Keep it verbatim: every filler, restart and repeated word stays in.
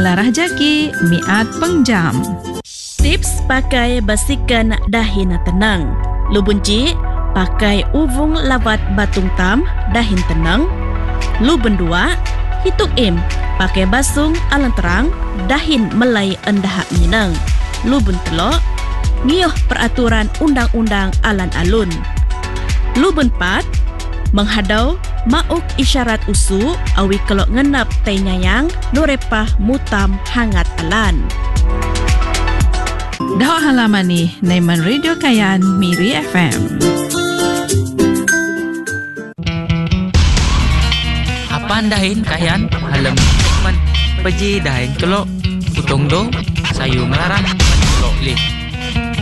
melarah jaki miat pengjam. Tips pakai basikan dahin tenang. Lubunci, pakai uvung lawat batung tam dahin tenang. Lubun dua, hitung im, pakai basung alang terang dahin melai endah minang. Lubun telok, ngioh peraturan undang-undang alan alun. Lubun pat, menghadau mauk isyarat usu awi kelok ngenap tai nyayang nurepah mutam hangat alan. Dah halaman ni Naiman Radio Kayan Miri F M. Apaan dahin kayan halam segmen peji dahin kelok utong do sayu melarang kelok leh.